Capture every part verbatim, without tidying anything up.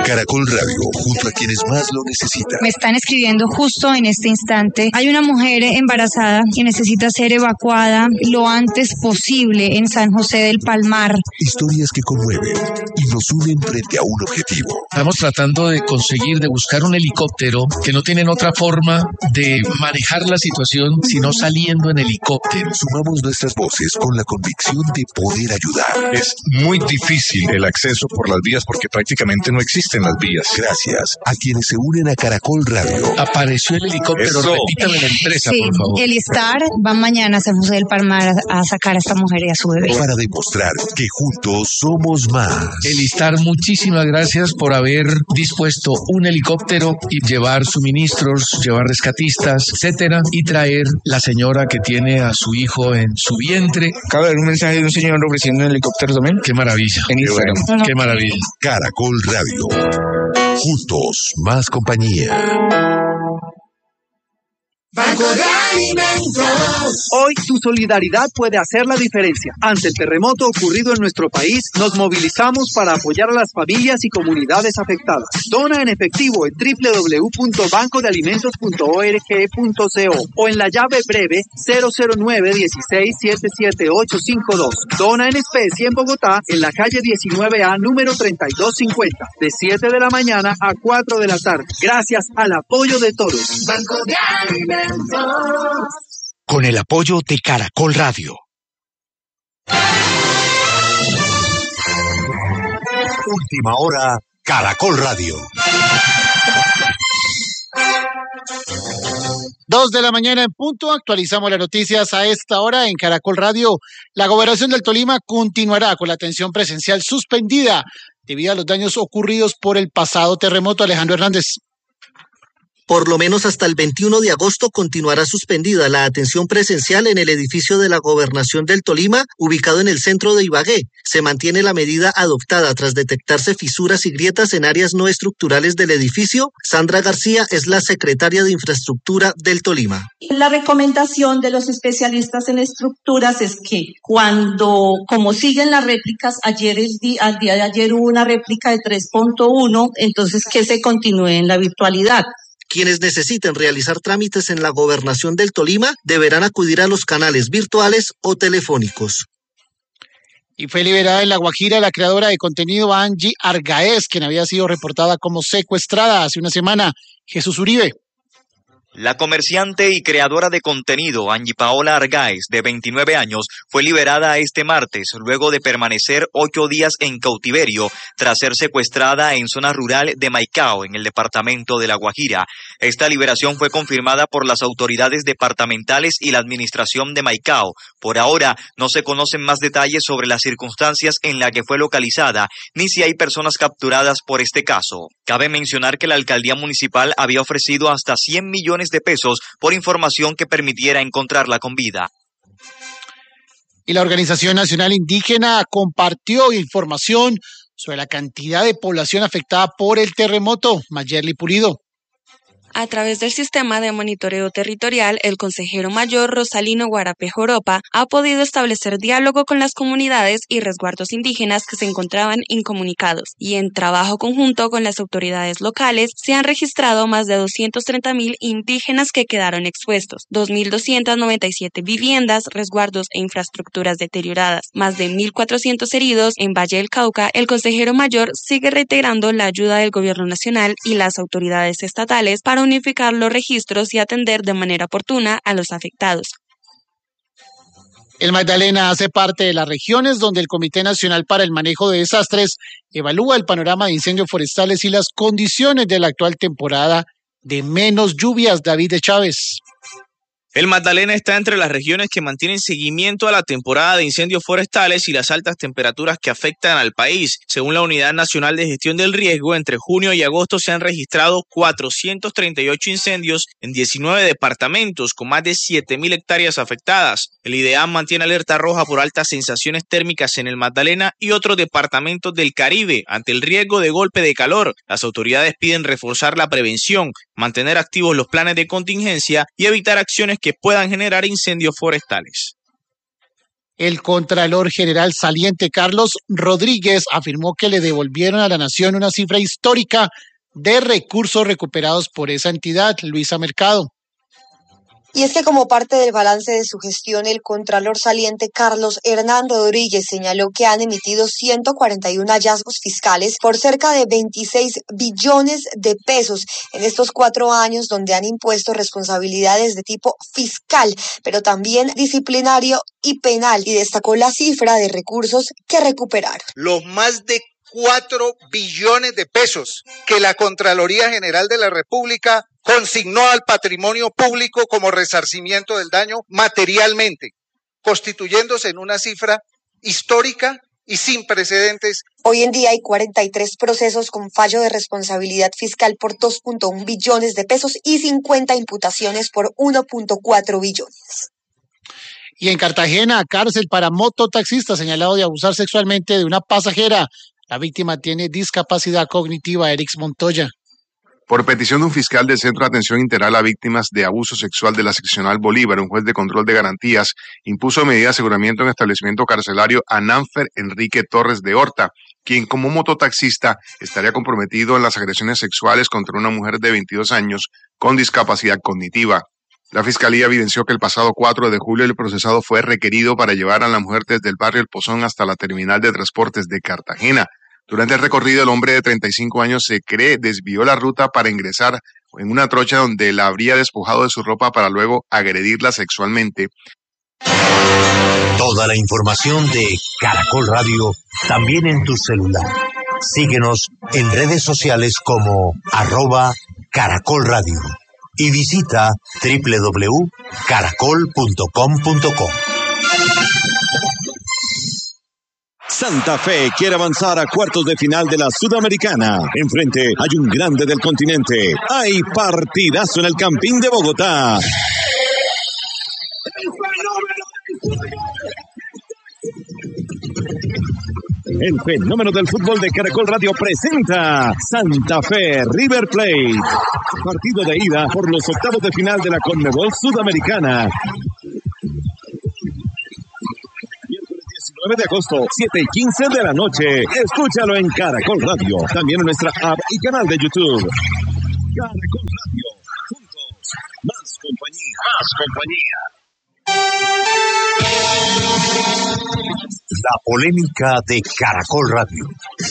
Caracol Radio, junto a quienes más lo necesitan. Me están escribiendo justo en este instante. Hay una mujer embarazada que necesita ser evacuada lo antes posible en San José del Palmar. Historias que conmueven y nos unen frente a un objetivo. Estamos tratando de conseguir, de buscar un helicóptero que no tienen otra forma de manejar la situación sino saliendo en helicóptero. Sumamos nuestras voces con la convicción de poder ayudar. Es muy difícil el acceso por las vías porque prácticamente no existen las vías. Gracias a quienes se unen a Caracol Radio. Apareció el helicóptero, Eso. repítame la empresa, Sí, por favor. el Star va mañana a San José del Palmar a, a sacar a esta mujer y a su bebé. Para demostrar que juntos somos más. Elistar, muchísimas gracias por haber dispuesto un helicóptero y llevar suministros, llevar rescatistas, etcétera, y traer la señora que tiene a su hijo en su vientre. Acabo de ver un mensaje de un señor ofreciendo un helicóptero también. Qué maravilla. En Instagram. Qué, qué maravilla. Caracol Radio. Juntos, más compañía. Banco de Alimentos. Hoy tu solidaridad puede hacer la diferencia. Ante el terremoto ocurrido en nuestro país, nos movilizamos para apoyar a las familias y comunidades afectadas. Dona en efectivo en doble u doble u doble u punto banco de alimentos punto org punto co o en la llave breve cero cero nueve dieciséis setenta y siete ochocientos cincuenta y dos. Dona en especie en Bogotá, en la calle diecinueve A, número treinta y dos cincuenta, de siete de la mañana a cuatro de la tarde. Gracias al apoyo de todos. Banco de Alimentos. Con el apoyo de Caracol Radio. Última hora, Caracol Radio. Dos de la mañana en punto, actualizamos las noticias a esta hora en Caracol Radio. La Gobernación del Tolima continuará con la atención presencial suspendida debido a los daños ocurridos por el pasado terremoto. Alejandro Hernández. Por lo menos hasta el veintiuno de agosto continuará suspendida la atención presencial en el edificio de la Gobernación del Tolima, ubicado en el centro de Ibagué. Se mantiene la medida adoptada tras detectarse fisuras y grietas en áreas no estructurales del edificio. Sandra García es la secretaria de Infraestructura del Tolima. La recomendación de los especialistas en estructuras es que cuando, como siguen las réplicas, ayer el día, al día de ayer hubo una réplica de tres punto uno, entonces que se continúe en la virtualidad. Quienes necesiten realizar trámites en la Gobernación del Tolima deberán acudir a los canales virtuales o telefónicos. Y fue liberada en La Guajira la creadora de contenido Angie Argaez, quien había sido reportada como secuestrada hace una semana. Jesús Uribe. La comerciante y creadora de contenido Angie Paola Argaez, de veintinueve años, fue liberada este martes luego de permanecer ocho días en cautiverio tras ser secuestrada en zona rural de Maicao, en el departamento de La Guajira. Esta liberación fue confirmada por las autoridades departamentales y la administración de Maicao. Por ahora no se conocen más detalles sobre las circunstancias en las que fue localizada, ni si hay personas capturadas por este caso. Cabe mencionar que la alcaldía municipal había ofrecido hasta cien millones de pesos por información que permitiera encontrarla con vida. Y la Organización Nacional Indígena compartió información sobre la cantidad de población afectada por el terremoto. Mayerly Pulido. A través del sistema de monitoreo territorial, el consejero mayor Rosalino Guarape Joropa ha podido establecer diálogo con las comunidades y resguardos indígenas que se encontraban incomunicados, y en trabajo conjunto con las autoridades locales se han registrado más de doscientos treinta mil indígenas que quedaron expuestos, dos mil doscientas noventa y siete viviendas, resguardos e infraestructuras deterioradas, más de mil cuatrocientos heridos. En Valle del Cauca, el consejero mayor sigue reiterando la ayuda del gobierno nacional y las autoridades estatales para unificar los registros y atender de manera oportuna a los afectados. El Magdalena hace parte de las regiones donde el Comité Nacional para el Manejo de Desastres evalúa el panorama de incendios forestales y las condiciones de la actual temporada de menos lluvias. David de Chávez. El Magdalena está entre las regiones que mantienen seguimiento a la temporada de incendios forestales y las altas temperaturas que afectan al país. Según la Unidad Nacional de Gestión del Riesgo, entre junio y agosto se han registrado cuatrocientos treinta y ocho incendios en diecinueve departamentos, con más de siete mil hectáreas afectadas. El IDEAM mantiene alerta roja por altas sensaciones térmicas en el Magdalena y otros departamentos del Caribe ante el riesgo de golpe de calor. Las autoridades piden reforzar la prevención, mantener activos los planes de contingencia y evitar acciones que puedan generar incendios forestales. El Contralor General saliente Carlos Rodríguez afirmó que le devolvieron a la nación una cifra histórica de recursos recuperados por esa entidad. Luisa Mercado. Y es que como parte del balance de su gestión, el Contralor saliente Carlos Hernán Rodríguez señaló que han emitido ciento cuarenta y uno hallazgos fiscales por cerca de veintiséis billones de pesos en estos cuatro años, donde han impuesto responsabilidades de tipo fiscal, pero también disciplinario y penal, y destacó la cifra de recursos que recuperaron. Los más de cuatro billones de pesos que la Contraloría General de la República consignó al patrimonio público como resarcimiento del daño materialmente, constituyéndose en una cifra histórica y sin precedentes. Hoy en día hay cuarenta y tres procesos con fallo de responsabilidad fiscal por dos punto uno billones de pesos y cincuenta imputaciones por uno punto cuatro billones. Y en Cartagena, cárcel para mototaxista señalado de abusar sexualmente de una pasajera. La víctima tiene discapacidad cognitiva. Erix Montoya. Por petición de un fiscal del Centro de Atención Integral a Víctimas de Abuso Sexual de la Seccional Bolívar, un juez de control de garantías impuso medida de aseguramiento en establecimiento carcelario a Nanfer Enrique Torres de Horta, quien como mototaxista estaría comprometido en las agresiones sexuales contra una mujer de veintidós años con discapacidad cognitiva. La Fiscalía evidenció que el pasado cuatro de julio el procesado fue requerido para llevar a la mujer desde el barrio El Pozón hasta la terminal de transportes de Cartagena. Durante el recorrido, el hombre de treinta y cinco años se cree desvió la ruta para ingresar en una trocha donde la habría despojado de su ropa para luego agredirla sexualmente. Toda la información de Caracol Radio también en tu celular. Síguenos en redes sociales como arroba Caracol Radio y visita doble u doble u doble u punto caracol punto com punto co. Santa Fe quiere avanzar a cuartos de final de la Sudamericana. Enfrente hay un grande del continente. Hay partidazo en el Campín de Bogotá. El fenómeno del fútbol de Caracol Radio presenta Santa Fe River Plate. Partido de ida por los octavos de final de la Conmebol Sudamericana. nueve de agosto, siete y quince de la noche. Escúchalo en Caracol Radio. También en nuestra app y canal de YouTube. Caracol Radio. Juntos. Más compañía. Más compañía. La polémica de Caracol Radio.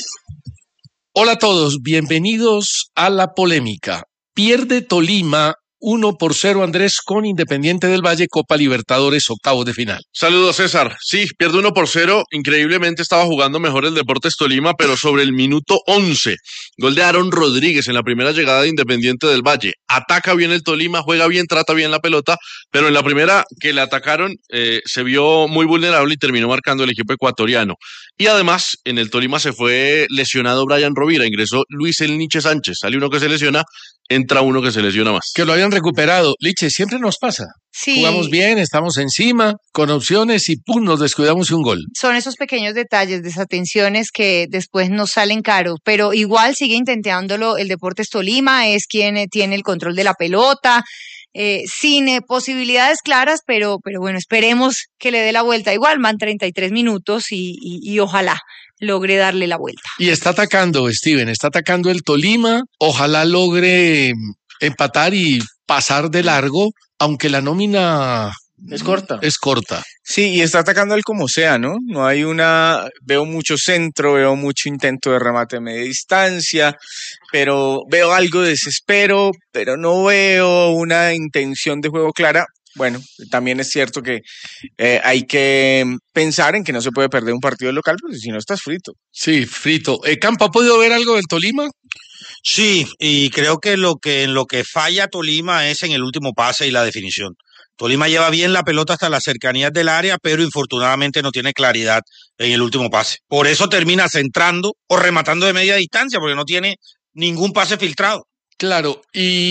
Hola a todos, bienvenidos a La Polémica. Pierde Tolima uno por cero, Andrés, con Independiente del Valle, Copa Libertadores, octavos de final. Saludos, César. Sí, pierde uno por cero. Increíblemente estaba jugando mejor el Deportes Tolima, pero sobre el minuto once. Gol de Aaron Rodríguez en la primera llegada de Independiente del Valle. Ataca bien el Tolima, juega bien, trata bien la pelota, pero en la primera que le atacaron eh, se vio muy vulnerable y terminó marcando el equipo ecuatoriano. Y además, en el Tolima se fue lesionado Brian Rovira, ingresó Luis El Niche Sánchez. Sale uno que se lesiona, entra uno que se lesiona más. Que lo hayan recuperado. Liche, siempre nos pasa. Sí. Jugamos bien, estamos encima, con opciones y pum, nos descuidamos y un gol. Son esos pequeños detalles, desatenciones que después nos salen caros, pero igual sigue intentándolo el Deportes Tolima, es quien eh, tiene el control de la pelota, eh, sin eh, posibilidades claras, pero, pero bueno, esperemos que le dé la vuelta. Igual van treinta y tres minutos y, y, y ojalá logre darle la vuelta. Y está atacando, Steven, está atacando el Tolima, ojalá logre empatar y pasar de largo, aunque la nómina es corta. Es corta. Sí, y está atacando él como sea, ¿no? No hay una, veo mucho centro, veo mucho intento de remate de media distancia, pero veo algo de desespero, pero no veo una intención de juego clara. Bueno, también es cierto que eh, hay que pensar en que no se puede perder un partido local, porque si no estás frito. Sí, frito. Eh, Campo, ¿ha podido ver algo del Tolima? Sí, y creo que lo que en lo que falla Tolima es en el último pase y la definición. Tolima lleva bien la pelota hasta las cercanías del área, pero infortunadamente no tiene claridad en el último pase. Por eso termina centrando o rematando de media distancia, porque no tiene ningún pase filtrado. Claro,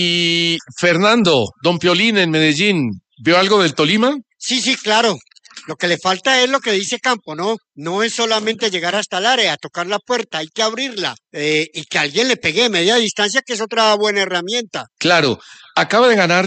y Fernando, don Piolín en Medellín, ¿vio algo del Tolima? Sí, sí, claro. Lo que le falta es lo que dice Campo, ¿no? No es solamente llegar hasta el área, tocar la puerta, hay que abrirla eh, y que alguien le pegue de media distancia, que es otra buena herramienta. Claro, acaba de ganarle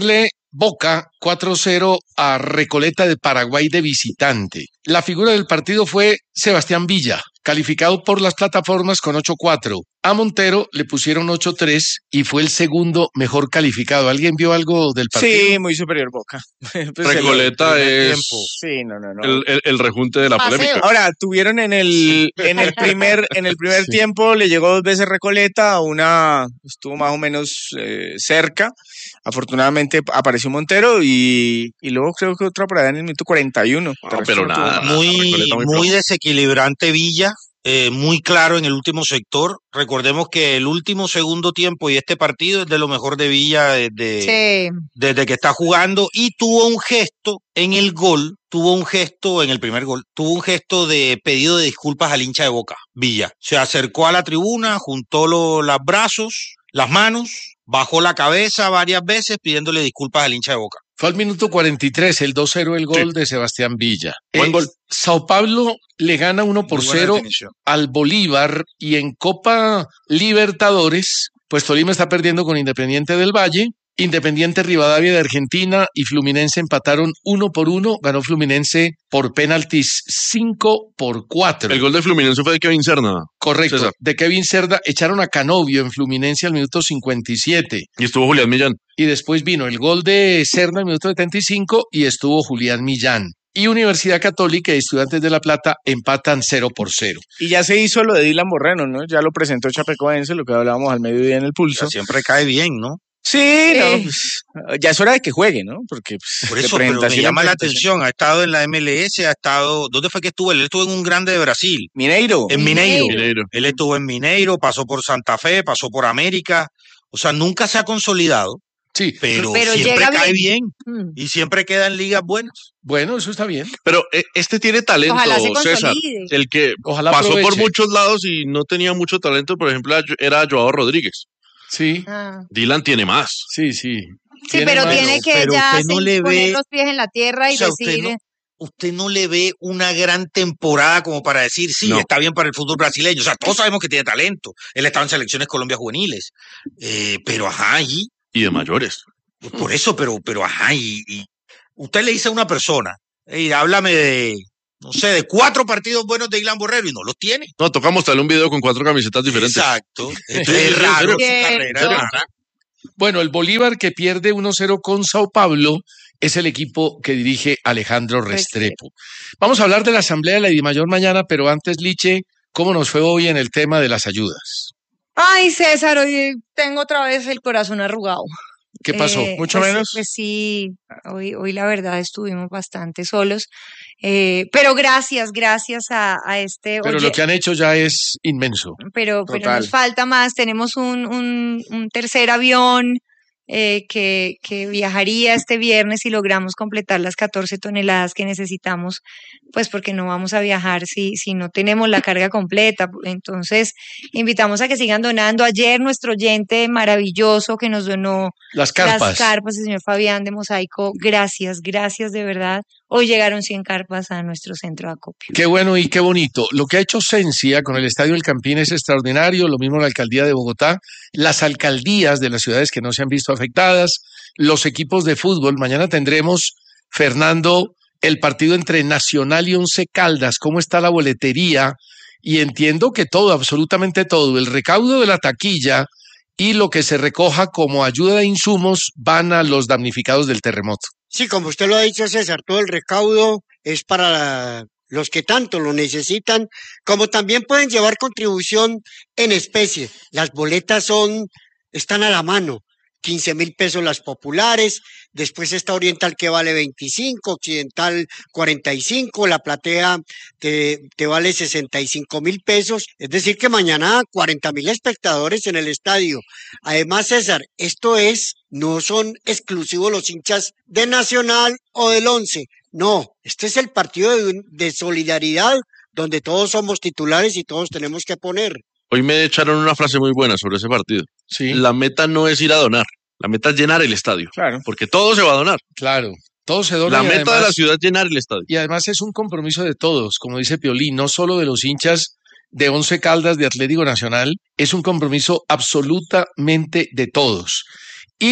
Boca cuatro cero a Recoleta de Paraguay de visitante. La figura del partido fue Sebastián Villa, calificado por las plataformas con ocho cuatro. A Montero le pusieron ocho tres y fue el segundo mejor calificado. ¿Alguien vio algo del partido? Sí, muy superior Boca. Pues Recoleta es sí, no, no, no. El, el, el rejunte de la Paseo. polémica. Ahora, tuvieron en el, en el primer, en el primer sí. tiempo, le llegó dos veces Recoleta, una estuvo más o menos eh, cerca. Afortunadamente apareció Montero y, y luego creo que otra por allá en el minuto cuarenta y uno. No, pero nada, nada, muy, muy, muy desequilibrante Villa. Eh, muy claro en el último sector. Recordemos que el último segundo tiempo y este partido es de lo mejor de Villa desde, sí. desde que está jugando, y tuvo un gesto en el gol, tuvo un gesto en el primer gol, tuvo un gesto de pedido de disculpas al hincha de Boca, Villa. Se acercó a la tribuna, juntó los brazos, las manos, bajó la cabeza varias veces pidiéndole disculpas al hincha de Boca. Fue al minuto cuarenta y tres, el dos cero el gol sí. de Sebastián Villa. Buen eh, gol. Sao Paulo le gana uno por cero al Bolívar, y en Copa Libertadores, pues Tolima está perdiendo con Independiente del Valle. Independiente Rivadavia de Argentina y Fluminense empataron uno por uno. Ganó Fluminense por penaltis cinco por cuatro. El gol de Fluminense fue de Kevin Cerda. Correcto, César. de Kevin Cerda. Echaron a Canovio en Fluminense al minuto cincuenta y siete. Y estuvo Julián Millán. Y después vino el gol de Cerda al minuto setenta y cinco y estuvo Julián Millán. Y Universidad Católica y Estudiantes de La Plata empatan cero por cero. Y ya se hizo lo de Dylan Moreno, ¿no? Ya lo presentó Chapecoense, lo que hablábamos al mediodía en el Pulso. O sea, siempre cae bien, ¿no? Sí, sí. No, pues, ya es hora de que juegue, ¿no? Porque pues, por eso, pero me llama la atención. Ha estado en la M L S, ha estado. ¿Dónde fue que estuvo? Él estuvo en un grande de Brasil. Mineiro. En Mineiro. Mineiro. Él estuvo en Mineiro, pasó por Santa Fe, pasó por América. O sea, nunca se ha consolidado. Sí, pero, pero siempre cae bien, bien. Mm. y siempre queda en ligas buenas. Bueno, eso está bien. Pero este tiene talento, Ojalá se César. El que Ojalá pasó aproveche. por muchos lados y no tenía mucho talento, por ejemplo, era Joao Rodríguez. Sí. Ah. Dylan tiene más. Sí, sí. Sí, pero más. tiene que Pero ya usted no se- le poner ve- los pies en la tierra y O sea, decir... usted no, usted no le ve una gran temporada como para decir, sí, No. está bien para el fútbol brasileño. O sea, todos sabemos que tiene talento. Él estaba en selecciones Colombia juveniles. Eh, pero ajá, y Y de mayores. por eso, pero, pero ajá, y, y usted le dice a una persona, hey, háblame de, no sé, de cuatro partidos buenos de Ilan Borrero, y no los tiene. No, toca mostrarle un video con cuatro camisetas diferentes. Exacto. Esto Sí, es sí, raro, sí, su sí. carrera es No. rara. Bueno, el Bolívar, que pierde uno cero con Sao Paulo, es el equipo que dirige Alejandro Restrepo. Vamos a hablar de la Asamblea de la Dimayor mañana, pero antes, Liche, ¿cómo nos fue hoy en el tema de las ayudas? Ay, César, hoy tengo otra vez el corazón arrugado. ¿Qué pasó? Eh, ¿Mucho pues, menos? Pues sí, hoy, hoy la verdad estuvimos bastante solos, eh, pero gracias, gracias a, a este... Pero oye, lo que han hecho ya es inmenso. pero, pero Total. nos falta más. Tenemos un, un, un tercer avión eh, que, que viajaría este viernes si logramos completar las catorce toneladas que necesitamos, pues porque no vamos a viajar si, si no tenemos la carga completa. Entonces, invitamos a que sigan donando. Ayer nuestro oyente maravilloso que nos donó Las carpas. las carpas, el señor Fabián de Mosaico, gracias, gracias de verdad. Hoy llegaron cien carpas a nuestro centro de acopio. Qué bueno y qué bonito. Lo que ha hecho Sencia con el Estadio El Campín es extraordinario, lo mismo la Alcaldía de Bogotá, las alcaldías de las ciudades que no se han visto afectadas, los equipos de fútbol. Mañana tendremos, Fernando, el partido entre Nacional y Once Caldas. ¿Cómo está la boletería? Y entiendo que todo, absolutamente todo, el recaudo de la taquilla y lo que se recoja como ayuda de insumos van a los damnificados del terremoto. Sí, como usted lo ha dicho, César, todo el recaudo es para la- los que tanto lo necesitan, como también pueden llevar contribución en especie. Las boletas son, están a la mano. quince mil pesos las populares, después está Oriental que vale veinticinco, Occidental cuarenta y cinco, la platea te, te vale sesenta y cinco mil pesos, es decir que mañana cuarenta mil espectadores en el estadio. Además, César, esto es, no son exclusivos los hinchas de Nacional o del Once, no, este es el partido de, de solidaridad donde todos somos titulares y todos tenemos que poner. Hoy me echaron una frase muy buena sobre ese partido. Sí. La meta no es ir a donar, la meta es llenar el estadio. Claro. Porque todo se va a donar. Claro, todo se dona. La y meta además- de la ciudad es llenar el estadio. Y además es un compromiso de todos, como dice Piolín, no solo de los hinchas de Once Caldas, de Atlético Nacional, es un compromiso absolutamente de todos. Y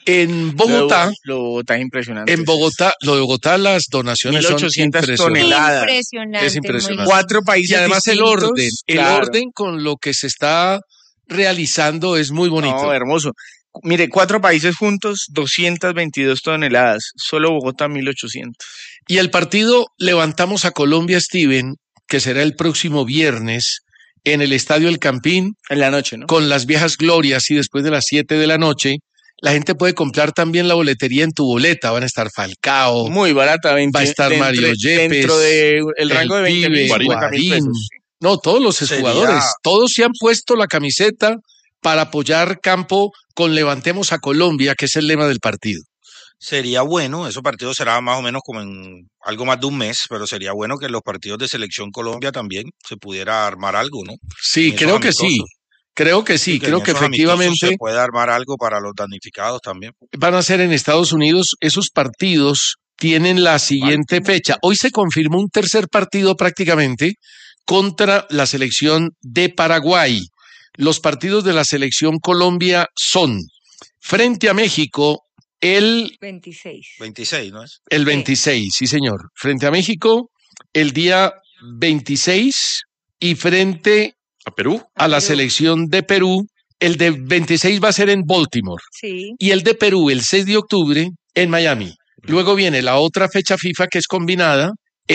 En Bogotá, Lo, lo Bogotá es impresionante. en Bogotá, lo de Bogotá, las donaciones mil son ochocientas impresionantes. toneladas. Impresionante. Es impresionante. muy- Cuatro países Y además el distintos, orden, el claro. orden con lo que se está realizando es muy bonito. No, hermoso. Mire, cuatro países juntos, doscientas veintidós toneladas. Solo Bogotá, mil ochocientos. Y el partido Levantamos a Colombia, Steven, que será el próximo viernes en el Estadio El Campín. En la noche, ¿no? Con las viejas glorias y después de las siete de la noche. La gente puede comprar también la boletería en tu boleta. Van a estar Falcao. Muy barata. veinte, va a estar dentro, Mario Yepes. Dentro del de rango de veinte mil, Pibe, cincuenta mil Guarín. pesos. No, todos los Sería- jugadores. Todos se han puesto la camiseta para apoyar campo con Levantemos a Colombia, que es el lema del partido. Sería bueno, esos partidos será más o menos como en algo más de un mes, pero sería bueno que en los partidos de Selección Colombia también se pudiera armar algo, ¿no? Sí, En esos creo que sí. amistosos. Creo que sí, Sí, que creo en que esos amistosos efectivamente se puede armar algo para los damnificados también. van a ser en Estados Unidos. Esos partidos tienen la siguiente fecha. Hoy se confirmó un tercer partido prácticamente contra la selección de Paraguay. Los partidos de la selección Colombia son frente a México el, veintiséis. veintiséis, ¿no es? el veintiséis, sí señor. Frente a México el día veintiséis y frente ¿A Perú? a la selección de Perú, el de veintiséis va a ser en Baltimore. Sí. Y el de Perú el seis de octubre en Miami. Luego viene la otra fecha FIFA que es combinada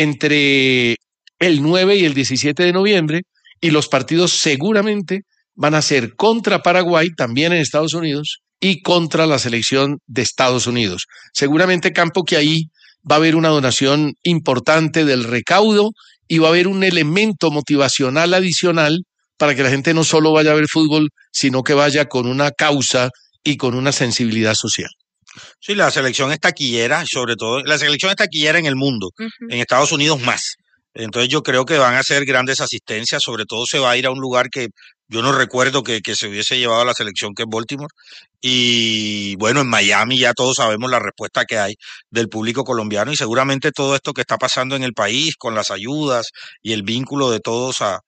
entre el nueve y el diecisiete de noviembre y los partidos seguramente van a ser contra Paraguay, también en Estados Unidos, y contra la selección de Estados Unidos. Seguramente, Campo, que ahí va a haber una donación importante del recaudo y va a haber un elemento motivacional adicional para que la gente no solo vaya a ver fútbol, sino que vaya con una causa y con una sensibilidad social. Sí, la selección es taquillera, sobre todo, la selección es taquillera en el mundo, Ujú. en Estados Unidos más. Entonces yo creo que van a hacer grandes asistencias, sobre todo se va a ir a un lugar que yo no recuerdo que, que se hubiese llevado a la selección, que es Baltimore. Y bueno, en Miami ya todos sabemos la respuesta que hay del público colombiano y seguramente todo esto que está pasando en el país con las ayudas y el vínculo de todos a,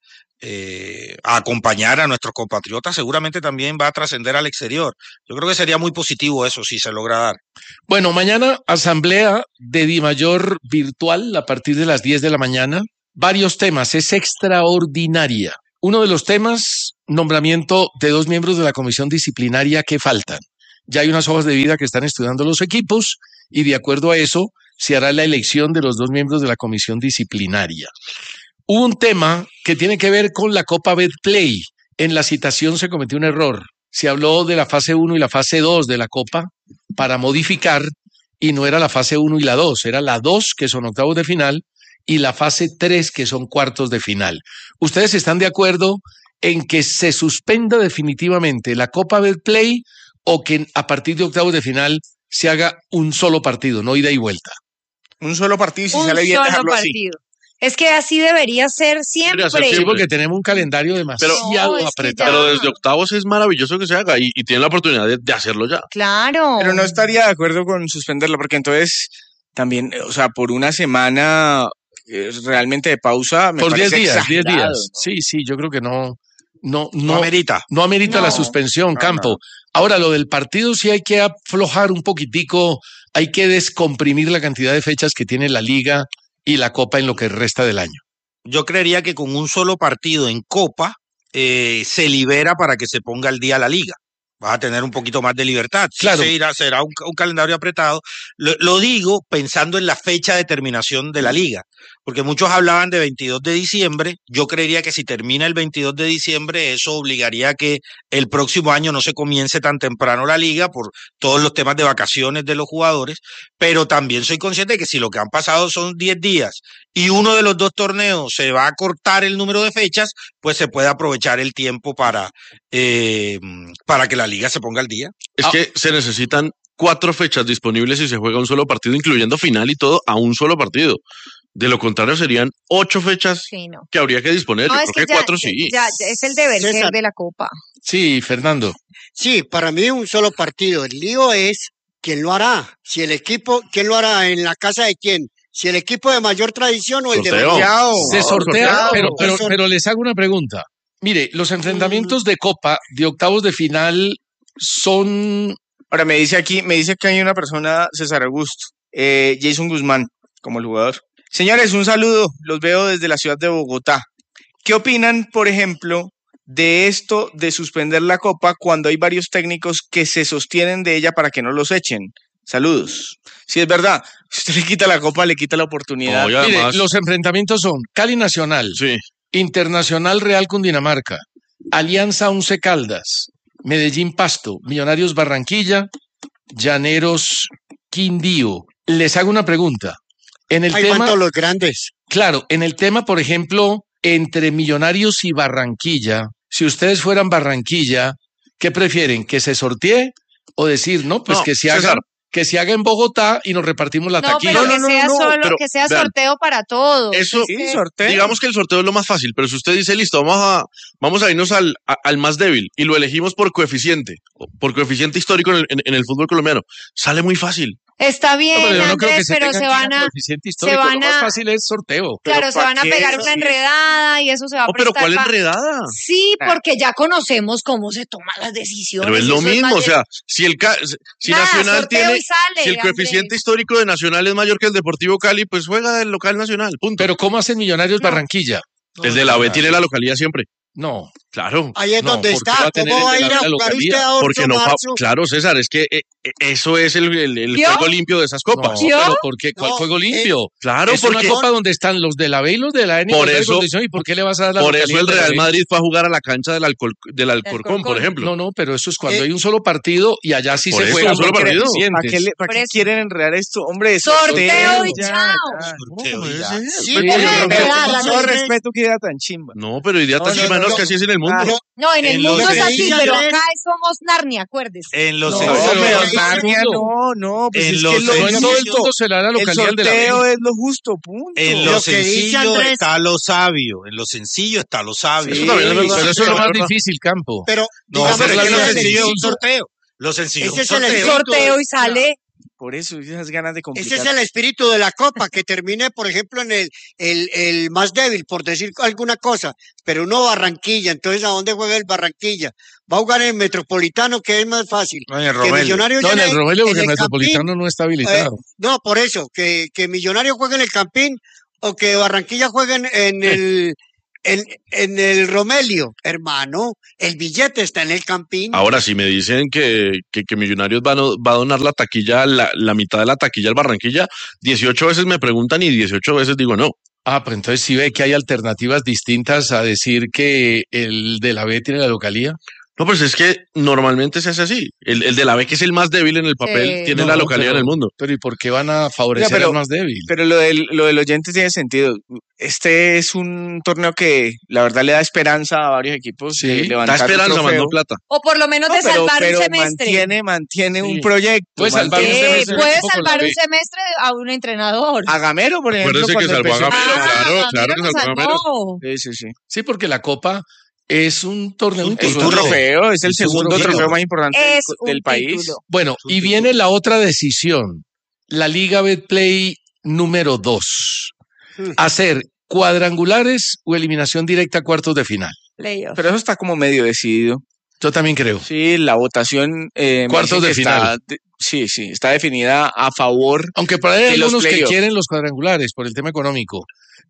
eh, a acompañar a nuestros compatriotas seguramente también va a trascender al exterior. Yo creo que sería muy positivo eso si se logra dar. Bueno, mañana asamblea de Dimayor virtual a partir de las diez de la mañana. Varios temas, es extraordinaria. Uno de los temas, nombramiento de dos miembros de la comisión disciplinaria que faltan. Ya hay unas hojas de vida que están estudiando los equipos y de acuerdo a eso se hará la elección de los dos miembros de la comisión disciplinaria. Hubo un tema que tiene que ver con la Copa Betplay. En la citación se cometió un error. Se habló de la fase uno y la fase dos de la Copa para modificar y no era la fase uno y la dos, era la dos que son octavos de final y la fase tres que son cuartos de final. ¿Ustedes están de acuerdo en que se suspenda definitivamente la Copa Betplay o que a partir de octavos de final se haga un solo partido, no ida y vuelta? Un solo partido y si Un sale bien solo dejarlo así. partido. Es que así debería ser siempre. Sí, porque tenemos un calendario demasiado No, es que apretado. Pero desde octavos es maravilloso que se haga y, y tienen la oportunidad de, de hacerlo ya. Claro. Pero no estaría de acuerdo con suspenderlo, porque entonces también, o sea, por una semana eh, realmente de pausa, me Por diez parece días, diez exagerado, días. ¿no? Sí, sí, yo creo que no, no, no, No amerita. No amerita No, la suspensión, no, Campo. no. Ahora, lo del partido sí hay que aflojar un poquitico, hay que descomprimir la cantidad de fechas que tiene la Liga y la Copa en lo que resta del año. Yo creería que con un solo partido en Copa eh, se libera para que se ponga al día la liga. Vas a tener un poquito más de libertad. Sí, Claro. se irá, será un, un calendario apretado. Lo, lo digo pensando en la fecha de terminación de la liga, porque muchos hablaban de veintidós de diciembre. Yo creería que si termina el veintidós de diciembre, eso obligaría a que el próximo año no se comience tan temprano la liga por todos los temas de vacaciones de los jugadores. Pero también soy consciente de que si lo que han pasado son diez días y uno de los dos torneos se va a cortar el número de fechas, pues se puede aprovechar el tiempo para, eh, para que la liga se ponga al día. Es que se necesitan cuatro fechas disponibles y se juega un solo partido, incluyendo final y todo, a un solo partido. De lo contrario, serían ocho fechas Sí, no. que habría que disponer. No, Yo es creo que, ya- cuatro sí. ya- ya es el deber ser César. de la Copa. Sí, Fernando. Sí, para mí un solo partido. El lío es quién lo hará. Si el equipo, ¿quién lo hará? ¿En la casa de quién? Si el equipo de mayor tradición o el de Sorteo. mayor. Se No, sortea, sorteado. pero, pero, Eso- pero les hago una pregunta. Mire, los enfrentamientos de Copa de octavos de final son Ahora me dice aquí, me dice que hay una persona, César Augusto, eh, Jason Guzmán, como el jugador. Señores, un saludo, los veo desde la ciudad de Bogotá. ¿Qué opinan, por ejemplo, de esto de suspender la Copa cuando hay varios técnicos que se sostienen de ella para que no los echen? Saludos. Sí, es verdad, si usted le quita la Copa, le quita la oportunidad. No, mire, los enfrentamientos son Cali Nacional, sí. Internacional Real Cundinamarca, Alianza Once Caldas, Medellín Pasto, Millonarios Barranquilla, Llaneros Quindío. Les hago una pregunta. En el Hay tema, cuanto los grandes. Claro, en el tema, por ejemplo, entre Millonarios y Barranquilla, si ustedes fueran Barranquilla, ¿qué prefieren? ¿Que se sortee o decir, no, pues No, que se César. haga, que se haga en Bogotá y nos repartimos la No, taquilla? pero que sea solo, pero, que sea vean, sorteo para todos. Eso, Es que- digamos que el sorteo es lo más fácil, pero si usted dice, listo, vamos a, vamos a irnos al, a- al más débil y lo elegimos por coeficiente, por coeficiente histórico en el, en- en el fútbol colombiano, sale muy fácil. Está bien, No, pero yo no creo que Andrés, se pero tengan se que ir van a a, coeficiente se histórico, van lo más a, fácil es sorteo. claro, se van a pegar una enredada y eso se va a No, pero prestar ¿cuál pa- enredada? Sí, porque ya conocemos cómo se toman las decisiones. Pero es y lo eso mismo, más o bien- sea, si el ca- si Nada, Nacional sorteo tiene, y sale, si el Andrés. coeficiente histórico de Nacional es mayor que el Deportivo Cali, pues juega el local Nacional, punto. Pero ¿cómo hacen Millonarios Barranquilla? El de la B tiene la localidad siempre. No, claro. Ahí es No, donde ¿por qué está. va a tener ¿Cómo va a el de ir la- a la jugar localidad? usted a ocho Porque no, fa- marzo? claro, César, es que eh, eh, eso es el, el, el ¿Yo? juego limpio de esas copas. No, pero ¿por qué? ¿Cuál No, juego limpio? Claro, es porque una copa donde están los de la B y los de la N. en Por igualdad de eso- condición, ¿y por qué le vas a dar la por eso localidad el de la Real B? Madrid fue a jugar a la cancha del, Alcor, del Alcorcón, por ejemplo. No, no, pero eso es cuando Eh, hay un solo partido y allá sí por se eso, juega un solo por partido. coeficientes. ¿Para qué, le- para Por qué eso. quieren enredar esto? Hombre, Sorteo y ya, chao. ya. Sorteo y ya. Sí, Sí, pero pero- con pero- todo pero- respeto, que idea tan chimba. No, pero idea tan No, no, chimba, no, no, es no. que así es en el mundo. Ah, No, en el En mundo los es así, sencillos pero es- acá somos Narnia, acuérdese. En los No, pero- pero sencillos, Narnia no, no, pues En es los que lo, No en todo el sencillos- mundo se le da la el localidad de la sorteo B. es lo justo, punto. en Lo lo que dice sencillo Andrés- está lo sabio. En lo sencillo está lo sabio. Sí, Eso también es verdad. Pero eso es lo Pero- más difícil, Campo. Pero, No, digamos pero es que que lo ese sencillo es un espíritu- sorteo. Lo sencillo es un Ese es el sorteo. espíritu. Sorteo y sale. Por eso, esas ganas de complicar. Ese es el espíritu de la Copa, que termine, por ejemplo, en el, el, el más débil, por decir alguna cosa, pero uno Barranquilla, entonces ¿a dónde juega el Barranquilla? Va a jugar en el Metropolitano, que es más fácil. No, en el Que Romelio. Millonarios No, en llene el Romelio, porque el en el Metropolitano Campín, no está habilitado. eh, no, por eso, que, que Millonarios juegue en el Campín o que Barranquilla juegue en, en el... En, en el Romelio, hermano, el billete está en el Campín. Ahora, si me dicen que, que, que Millonarios va a, no- va a donar la taquilla, la, la mitad de la taquilla al Barranquilla, dieciocho veces me preguntan y dieciocho veces digo no. Ah, pues entonces sí ve que hay alternativas distintas a decir que el de la B tiene la localía. No, pues es que normalmente se hace así. El, el de la B, que es el más débil en el papel, Eh, tiene No, la localidad pero- en el mundo. Pero ¿y por qué van a favorecer Oiga, pero- al más débil? Pero lo del, lo del oyente tiene sentido. Este es un torneo que la verdad le da esperanza a varios equipos Sí, de da levantar Da un esperanza, trofeo. mandó plata. O por lo menos No, de pero, salvar pero un semestre. mantiene, mantiene Sí. un proyecto. Puede salvar un mantiene- Eh, semestre puede equipo con la salvar B. un semestre a un entrenador. A Gamero, por ejemplo. Acuérdese que cuando salvó a empezó- Gamero, claro, Ah, claro que Gamero salvó a nos Gamero. salvó. Sí, sí, sí. Sí, porque la Copa es un torneo Es un importante. trofeo, es el Es un segundo trofeo. trofeo más importante del- Es un del país. título. Bueno, y viene la otra decisión. La Liga Betplay número dos. Hacer cuadrangulares o eliminación directa a cuartos de final. Playoff. Pero eso está como medio decidido. Yo también creo. Sí, la votación. eh, me Cuartos dicen de que está final. de- sí, sí, está definida a favor. Aunque por ahí hay Y los algunos que playoff. quieren los cuadrangulares por el tema económico.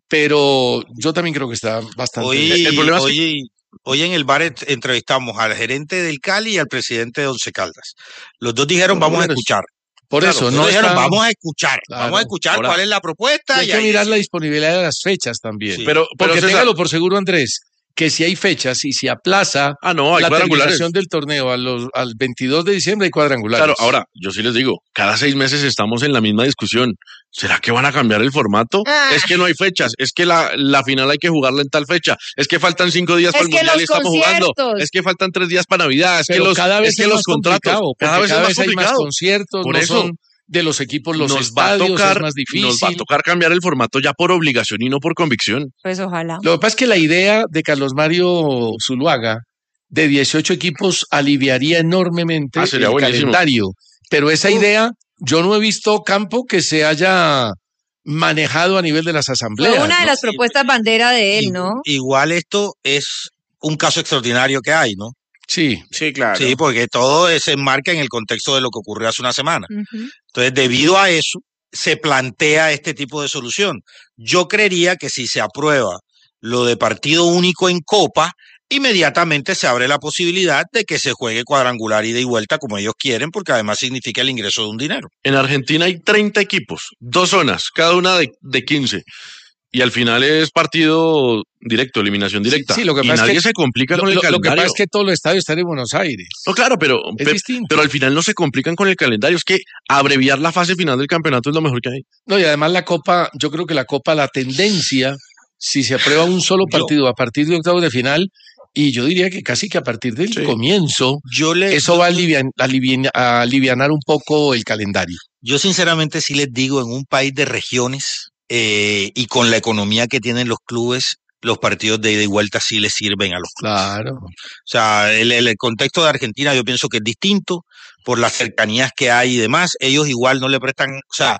Pero yo también creo que está bastante Hoy, bien. El problema es que- hoy, hoy en el bar ent- entrevistamos al gerente del Cali y al presidente de Once Caldas. Los dos dijeron, Por vamos a eso. escuchar. Por Claro, eso, los no dos dijeron, está- vamos a escuchar, Claro. vamos a escuchar Ahora, cuál es la propuesta. Hay y que ahí mirar la decimos. disponibilidad de las fechas también. Sí. Pero, pero Porque César- téngalo por seguro, Andrés, que si hay fechas y si aplaza Ah, no, hay la cuadrangulares. terminación del torneo a los, al veintidós de diciembre hay cuadrangulares. Claro, ahora, yo sí les digo, cada seis meses estamos en la misma discusión. ¿Será que van a cambiar el formato? Ah. Es que no hay fechas, es que la, la final hay que jugarla en tal fecha, es que faltan cinco días Es para el que Mundial y los estamos jugando, conciertos. es que faltan tres días para Navidad, es Pero que los, cada vez es que es los más contratos, complicado, cada porque vez es más hay más complicado. conciertos, Por no eso, son de los equipos los nos va a estadios, tocar, es más difícil. nos va a tocar cambiar el formato ya por obligación y no por convicción. Pues ojalá. Lo que pasa es que la idea de Carlos Mario Zuluaga de dieciocho equipos aliviaría enormemente Ah, sería el buenísimo. calendario. Pero esa idea, yo no he visto campo que se haya manejado a nivel de las Fue asambleas. una de ¿no? las propuestas bandera de él, ¿no? Igual esto es un caso extraordinario que hay, ¿no? Sí, sí, claro. Sí, porque todo se enmarca en el contexto de lo que ocurrió hace una semana. Uh-huh. Entonces, debido a eso, se plantea este tipo de solución. Yo creería que si se aprueba lo de partido único en Copa, inmediatamente se abre la posibilidad de que se juegue cuadrangular ida y vuelta como ellos quieren, porque además significa el ingreso de un dinero. En Argentina hay treinta equipos, dos zonas, cada una de, de quince. Y al final es partido directo, eliminación directa. Sí, sí, lo que y pasa nadie es que, se complica lo, con el lo, calendario. Lo que pasa es que todos los estadios están en Buenos Aires. No, claro, pero, es pe, distinto. pero al final no se complican con el calendario. Es que abreviar la fase final del campeonato es lo mejor que hay. No, y además la Copa, yo creo que la Copa, la tendencia, si se aprueba un solo partido yo, a partir de octavos de final, y yo diría que casi que a partir del sí. comienzo, yo le, eso yo, va a, alivian, alivian, a alivianar un poco el calendario. Yo sinceramente sí les digo, en un país de regiones eh, y con la economía que tienen los clubes, los partidos de ida y vuelta sí les sirven a los clubes. Claro. O sea, el, el contexto de Argentina yo pienso que es distinto por las cercanías que hay y demás. Ellos igual no le prestan, o sea,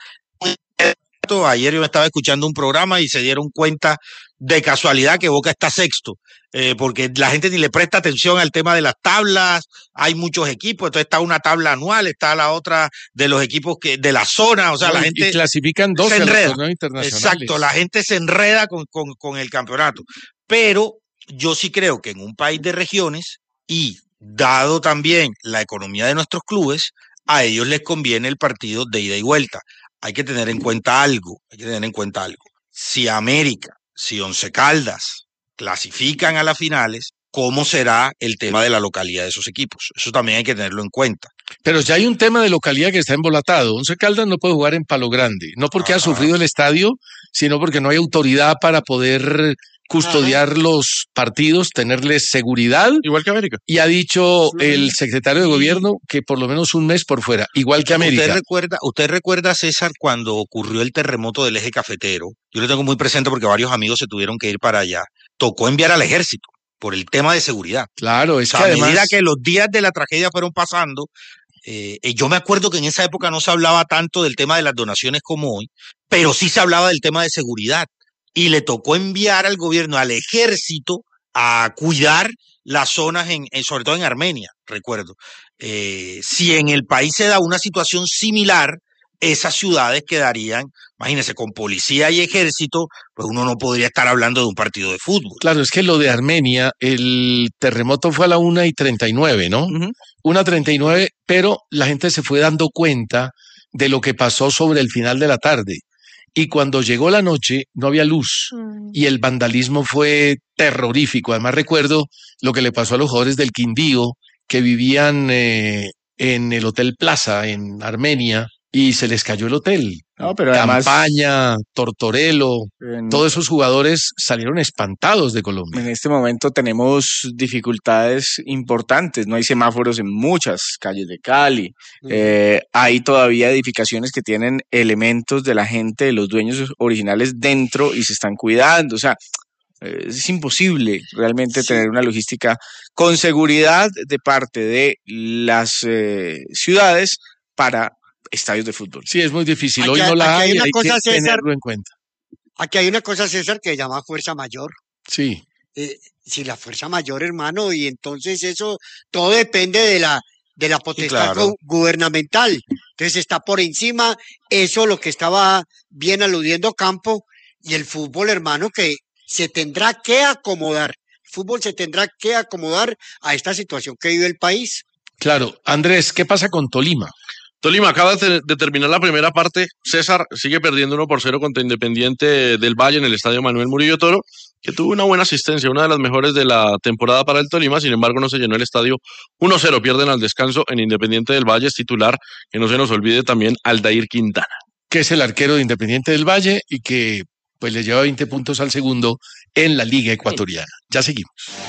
ayer yo me estaba escuchando un programa y se dieron cuenta de casualidad que Boca está sexto, eh, porque la gente ni le presta atención al tema de las tablas, hay muchos equipos, entonces está una tabla anual, está la otra de los equipos que de la zona, o sea, no, la gente y clasifican dos se enreda. Internacionales. Exacto, la gente se enreda con, con, con el campeonato, pero yo sí creo que en un país de regiones y dado también la economía de nuestros clubes, a ellos les conviene el partido de ida y vuelta. Hay que tener en cuenta algo, hay que tener en cuenta algo. Si América, si Once Caldas clasifican a las finales, ¿cómo será el tema de la localidad de esos equipos? Eso también hay que tenerlo en cuenta. Pero ya hay un tema de localidad que está embolatado. Once Caldas no puede jugar en Palo Grande, no porque Ajá. ha sufrido el estadio, sino porque no hay autoridad para poder custodiar Ajá. los partidos, tenerles seguridad. Igual que América. Y ha dicho el secretario de gobierno que por lo menos un mes por fuera, igual que América. ¿Usted recuerda, usted recuerda, César, cuando ocurrió el terremoto del eje cafetero? Yo lo tengo muy presente porque varios amigos se tuvieron que ir para allá. Tocó enviar al ejército por el tema de seguridad. Claro, es o sea, que a además... medida que los días de la tragedia fueron pasando, eh, yo me acuerdo que en esa época no se hablaba tanto del tema de las donaciones como hoy, pero sí se hablaba del tema de seguridad. Y le tocó enviar al gobierno, al ejército, a cuidar las zonas, en, en, sobre todo en Armenia, recuerdo. Eh, si en el país se da una situación similar, esas ciudades quedarían, imagínense, con policía y ejército, pues uno no podría estar hablando de un partido de fútbol. Claro, es que lo de Armenia, el terremoto fue a la una y treinta y nueve, ¿no? Uh-huh. una treinta y nueve, pero la gente se fue dando cuenta de lo que pasó sobre el final de la tarde. Y cuando llegó la noche no había luz mm. y el vandalismo fue terrorífico. Además recuerdo lo que le pasó a los jugadores del Quindío que vivían eh, en el Hotel Plaza en Armenia y se les cayó el hotel. No, pero Campaña, además, Tortorelo, en, todos esos jugadores salieron espantados de Colombia. En este momento tenemos dificultades importantes, no hay semáforos en muchas calles de Cali, uh-huh. eh, hay todavía edificaciones que tienen elementos de la gente, de los dueños originales dentro y se están cuidando, o sea, eh, es imposible realmente sí. tener una logística con seguridad de parte de las eh, ciudades para estadios de fútbol. Sí, es muy difícil. Aquí, Hoy no la hay, hay, hay cosa, que César, tenerlo en cuenta. Aquí hay una cosa, César, que se llama fuerza mayor. Sí. Eh, si la fuerza mayor, hermano, y entonces eso, todo depende de la, de la potestad claro. gu- gubernamental. Entonces está por encima eso, lo que estaba bien aludiendo Campo, y el fútbol, hermano, que se tendrá que acomodar. El fútbol se tendrá que acomodar a esta situación que vive el país. Claro. Andrés, ¿qué pasa con Tolima? Tolima acaba de, de terminar la primera parte. César sigue perdiendo uno por cero contra Independiente del Valle en el estadio Manuel Murillo Toro, que tuvo una buena asistencia, una de las mejores de la temporada para el Tolima. Sin embargo, no se llenó el estadio. uno cero pierden al descanso en Independiente del Valle. Es titular, que no se nos olvide también, Aldair Quintana, que es el arquero de Independiente del Valle y que pues le lleva veinte puntos al segundo en la Liga Ecuatoriana. Ya seguimos.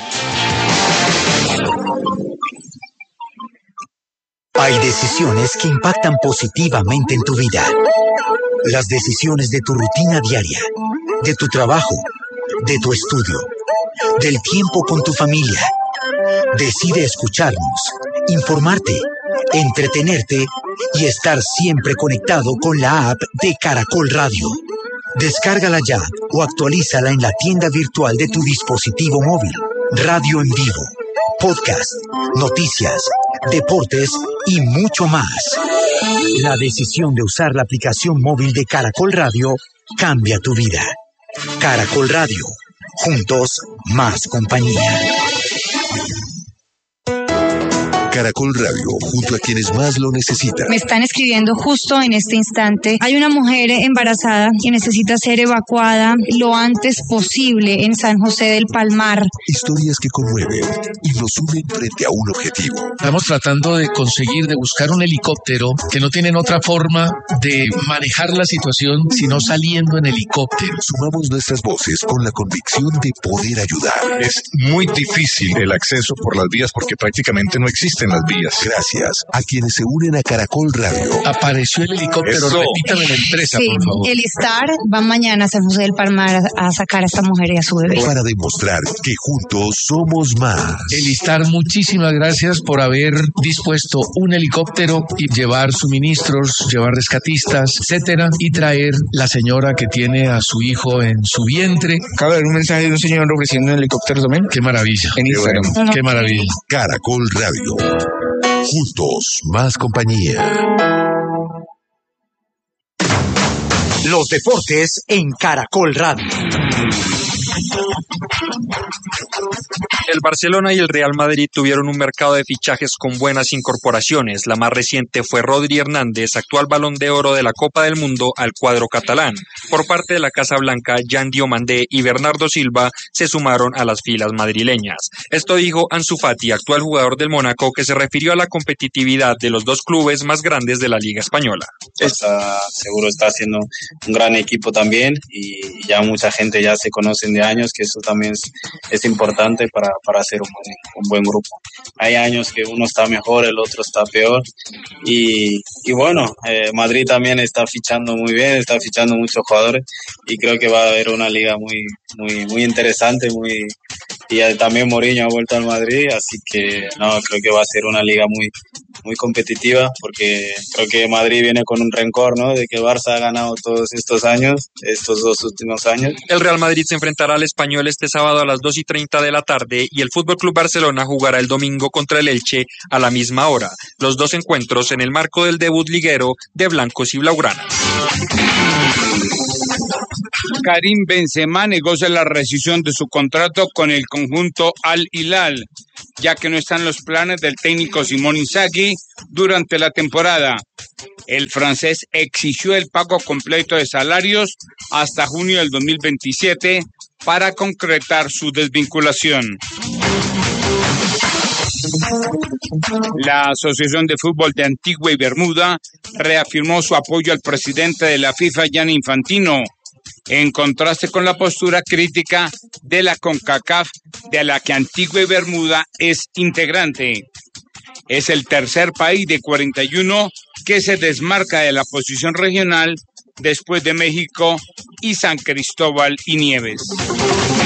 Hay decisiones que impactan positivamente en tu vida. Las decisiones de tu rutina diaria, de tu trabajo, de tu estudio, del tiempo con tu familia. Decide escucharnos, informarte, entretenerte y estar siempre conectado con la app de Caracol Radio. Descárgala ya o actualízala en la tienda virtual de tu dispositivo móvil. Radio en vivo, podcast, noticias, deportes y mucho más. La decisión de usar la aplicación móvil de Caracol Radio cambia tu vida. Caracol Radio, juntos más compañía. Caracol Radio, junto a quienes más lo necesitan. Me están escribiendo justo en este instante. Hay una mujer embarazada que necesita ser evacuada lo antes posible en San José del Palmar. Historias que conmueven y nos unen frente a un objetivo. Estamos tratando de conseguir, de buscar un helicóptero que no tienen otra forma de manejar la situación sino saliendo en helicóptero. Sumamos nuestras voces con la convicción de poder ayudar. Es muy difícil el acceso por las vías porque prácticamente no existen las vías. Gracias a quienes se unen a Caracol Radio. Apareció el helicóptero, Eso. repítame la empresa, Sí, por favor. el Star va mañana a San José del Palmar a, a sacar a esta mujer y a su bebé. Para demostrar que juntos somos más. Elistar, muchísimas gracias por haber dispuesto un helicóptero y llevar suministros, llevar rescatistas, etcétera, y traer la señora que tiene a su hijo en su vientre. Acabo de ver un mensaje de un señor ofreciendo un helicóptero también. Qué maravilla. En Instagram. Qué, bueno. Qué maravilla. Caracol Radio. Juntos, más compañía. Los deportes en Caracol Radio. El Barcelona y el Real Madrid tuvieron un mercado de fichajes con buenas incorporaciones. La más reciente fue Rodri Hernández, actual Balón de Oro de la Copa del Mundo, al cuadro catalán. Por parte de la Casa Blanca, Jan Diomandé y Bernardo Silva se sumaron a las filas madrileñas. Esto dijo Ansu Fati, actual jugador del Mónaco, que se refirió a la competitividad de los dos clubes más grandes de la Liga Española. Está, seguro está haciendo un gran equipo también y ya mucha gente ya se conocen de años, que eso también es, es importante para, para hacer un buen, un buen grupo. Hay años que uno está mejor, el otro está peor y, y bueno, eh, Madrid también está fichando muy bien, está fichando muchos jugadores y creo que va a haber una liga muy, muy, muy interesante, muy y también Mourinho ha vuelto al Madrid, así que no, creo que va a ser una liga muy, muy competitiva porque creo que Madrid viene con un rencor, ¿no? De que Barça ha ganado todos estos años, estos dos últimos años. El Real Madrid se enfrentará al Español este sábado a las dos y treinta de la tarde y el F C Barcelona jugará el domingo contra el Elche a la misma hora. Los dos encuentros en el marco del debut liguero de blancos y blaugranas. Karim Benzema negocia la rescisión de su contrato con el conjunto Al Hilal, ya que no están los planes del técnico Simone Inzaghi durante la temporada. El francés exigió el pago completo de salarios hasta junio del dos mil veintisiete para concretar su desvinculación. La Asociación de Fútbol de Antigua y Bermuda reafirmó su apoyo al presidente de la FIFA, Gianni Infantino, en contraste con la postura crítica de la CONCACAF, de la que Antigua y Bermuda es integrante. Es el tercer país de cuarenta y uno que se desmarca de la posición regional después de México y San Cristóbal y Nieves.